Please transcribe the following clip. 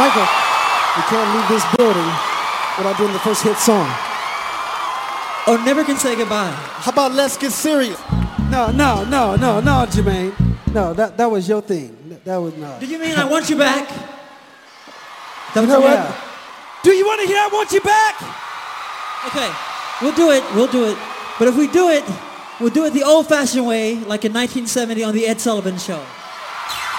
Michael, you can't leave this building without doing the first hit song. Oh, Never Can Say Goodbye. How about Let's Get Serious? No, Jermaine. No, that was your thing. That was not. Do you mean I Want You Back? You know what? Do you want to hear I Want You Back? Okay, we'll do it. But if we do it, we'll do it the old-fashioned way, like in 1970 on The Ed Sullivan Show.